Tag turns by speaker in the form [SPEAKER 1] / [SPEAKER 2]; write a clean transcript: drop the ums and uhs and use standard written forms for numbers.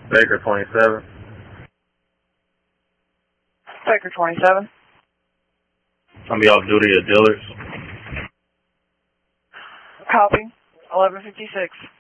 [SPEAKER 1] Baker 27.
[SPEAKER 2] Baker 27.
[SPEAKER 1] I'll be off duty at Dillard's.
[SPEAKER 2] Copy. 1156.